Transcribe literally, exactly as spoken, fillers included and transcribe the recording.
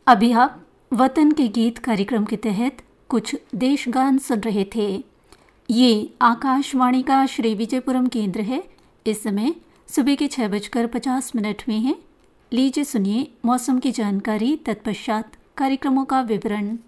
अभी आप वतन के गीत कार्यक्रम के तहत कुछ देशगान सुन रहे थे। ये आकाशवाणी का श्री विजयपुरम केंद्र है। इस समय सुबह के छः बजकर पचास मिनट में है। लीजिए सुनिए मौसम की जानकारी, तत्पश्चात कार्यक्रमों का विवरण।